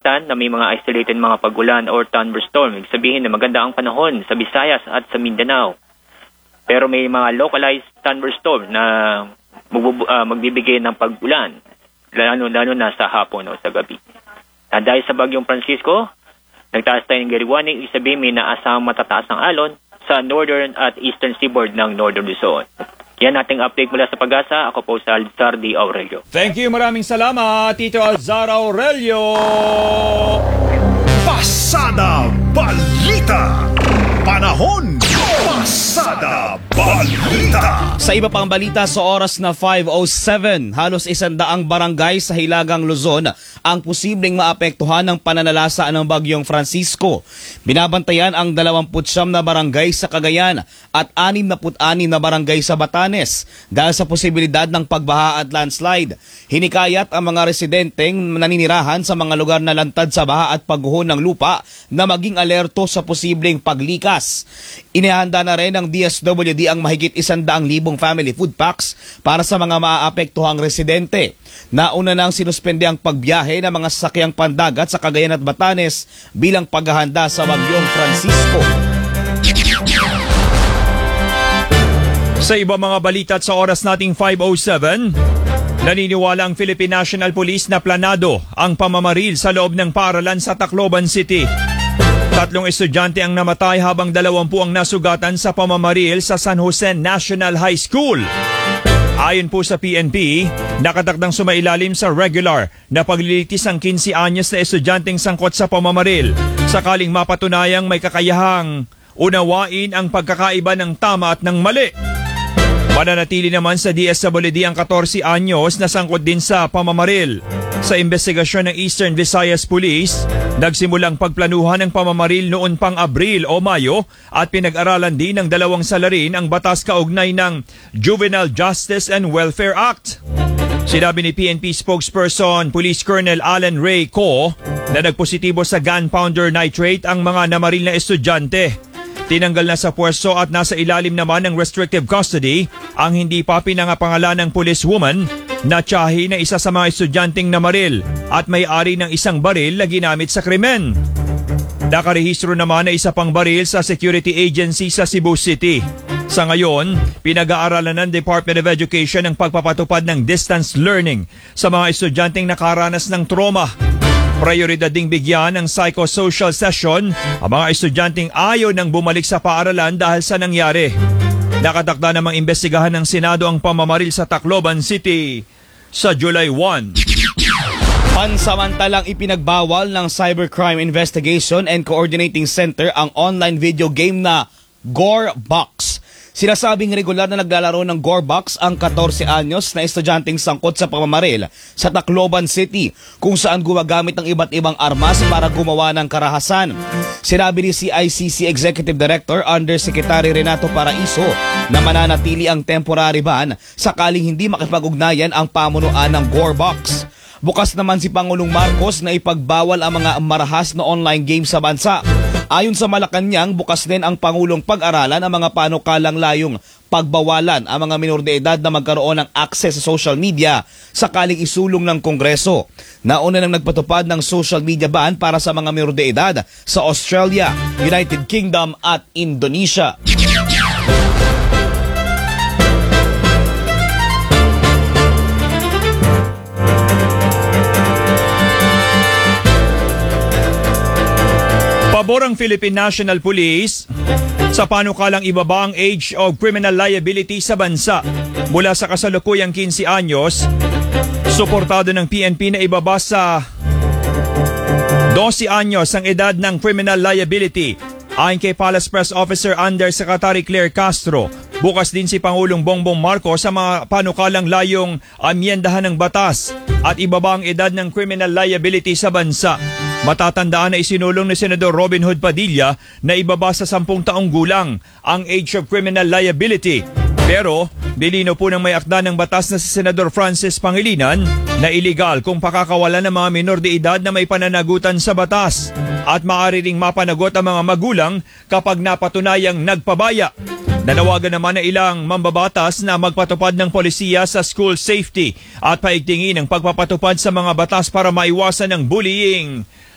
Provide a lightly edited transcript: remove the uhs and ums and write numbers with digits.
minsan na may mga isolated mga pag-ulan or thunderstorm. Ibig sabihin na maganda ang panahon sa Visayas at sa Mindanao. Pero may mga localized thunderstorm na magbibigay ng pag-ulan, lalo na sa hapon o sa gabi. At dahil sa Bagyong Francisco, nagtaas tayo ng Gary warning. Ibig sabihin may naasang matataas ng alon sa northern at eastern seaboard ng Northern Luzon. Yan ating update mula sa Pag-asa. Ako po sa Alzar D. Aurelio. Thank you, maraming salamat, Tito Alzar Aurelio. Pasada Balita. Panahon. Pasada Balita. Sa iba pang balita sa oras na 5:07, halos 100 barangay sa Hilagang Luzon ang posibleng maapektuhan ng pananalasa ng Bagyong Francisco. Binabantayan ang 29 na barangay sa Cagayan at 66 na barangay sa Batanes dahil sa posibilidad ng pagbaha at landslide. Hinikayat ang mga residenteng naninirahan sa mga lugar na lantad sa baha at pagguho ng lupa na maging alerto sa posibleng paglikas. Inihanda na rin ng DSWD ang mahigit 100,000 family food packs para sa mga maaapektuhang residente. Nauna nang sinuspende ang pagbiyahe ng mga sasakyang pandagat sa Cagayan at Batanes bilang paghahanda sa Bagyong Francisco. Sa iba mga balita at sa oras nating 5:07, naniniwala ang Philippine National Police na planado ang pamamaril sa loob ng paaralan sa Tacloban City. 3 estudyante ang namatay habang 20 ang nasugatan sa pamamaril sa San Jose National High School. Ayon po sa PNP, nakatakdang sumailalim sa regular na paglilitis ang 15 anyos na estudyanteng sangkot sa pamamaril sakaling mapatunayang may kakayahang unawain ang pagkakaiba ng tama at ng mali. Mananatili naman sa DSWD ang 14 anyos na sangkot din sa pamamaril. Sa investigasyon ng Eastern Visayas Police, nagsimulang pagplanuhan ng pamamaril noon pang Abril o Mayo at pinag-aralan din ng 2 salarin ang batas kaugnay ng Juvenile Justice and Welfare Act. Sinabi ni PNP spokesperson Police Colonel Alan Ray Co na nagpositibo sa gunpowder nitrate ang mga namaril na estudyante. Tinanggal na sa pwesto at nasa ilalim naman ng restrictive custody ang hindi pa pinangapangalan ng policewoman na tiyahi na isa sa mga estudyanteng namaril at may-ari ng isang baril na ginamit sa krimen. Nakarehistro naman na isa pang baril sa security agency sa Cebu City. Sa ngayon, pinag-aaralan ng Department of Education ang pagpapatupad ng distance learning sa mga estudyanteng nakaranas ng trauma. Prioridad ding bigyan ng psychosocial session ang mga estudyanteng ayaw nang bumalik sa paaralan dahil sa nangyari. Nakatakda namang imbestigahan ng Senado ang pamamaril sa Tacloban City sa July 1. Pansamantalang ipinagbawal ng Cybercrime Investigation and Coordinating Center ang online video game na Gore Box. Sinasabing regular na naglalaro ng Gore Box ang 14 anyos na estudyanteng sangkot sa pamamaril sa Tacloban City kung saan gumagamit ng iba't ibang armas para gumawa ng karahasan. Sinabi ni CICC Executive Director Undersecretary Renato Paraiso na mananatili ang temporary ban sakaling hindi makipag-ugnayan ang pamunuan ng Gore Box. Bukas naman si Pangulong Marcos na ipagbawal ang mga marahas na online games sa bansa. Ayon sa Malacanang, bukas din ang Pangulong pag-aralan ang mga panukalang layong pagbawalan ang mga minor de edad na magkaroon ng access sa social media sakaling isulong ng Kongreso. Nauna nang nagpatupad ng social media ban para sa mga minor de edad sa Australia, United Kingdom at Indonesia. Pabor ang Philippine National Police sa panukalang ibaba ang age of criminal liability sa bansa mula sa kasalukuyang 15 anyos. Suportado ng PNP na ibaba sa 12 anyos ang edad ng criminal liability. Ayon kay Palace Press Officer Undersecretary Claire Castro, bukas din si Pangulong Bongbong Marcos sa mga panukalang layong amyendahan ng batas at ibaba ang edad ng criminal liability sa bansa. Matatandaan na isinulong ni Senador Robin Hood Padilla na ibaba sa 10 taong gulang ang age of criminal liability. Pero, nilinaw po ng may akda ng batas na si Senador Francis Pangilinan na iligal kung pakakawalan ng mga minor de edad na may pananagutan sa batas at maaari ring mapanagot ang mga magulang kapag napatunayang nagpabaya. Nanawagan naman na ilang mambabatas na magpatupad ng polisiya sa school safety at paigtingin ang pagpapatupad sa mga batas para maiwasan ang bullying